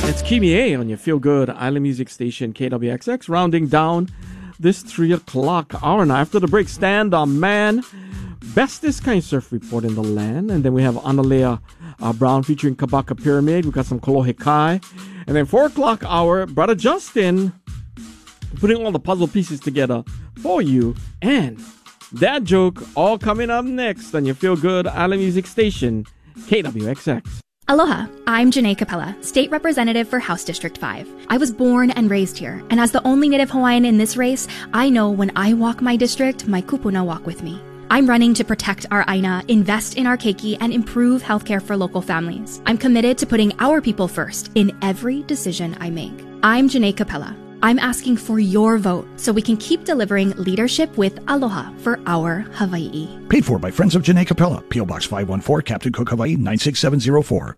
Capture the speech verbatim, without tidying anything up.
It's Kimi A on your Feel Good Island Music Station K W X X, rounding down this three o'clock hour. Now, after the break, Stand on Man, bestest kind surf report in the land. And then we have Analea uh, Brown featuring Kabaka Pyramid. We've got some Kolohe Kai. And then four o'clock hour, Brother Justin putting all the puzzle pieces together for you. And that joke all coming up next on your Feel Good Island Music Station K W X X. Aloha, I'm Janae Capella, State Representative for House District five. I was born and raised here, and as the only Native Hawaiian in this race, I know when I walk my district, my kupuna walk with me. I'm running to protect our aina, invest in our keiki, and improve healthcare for local families. I'm committed to putting our people first in every decision I make. I'm Janae Capella. I'm asking for your vote so we can keep delivering leadership with aloha for our Hawaii. Paid for by Friends of Janae Capella. P O Box five one four, Captain Cook, Hawaii nine six seven zero four.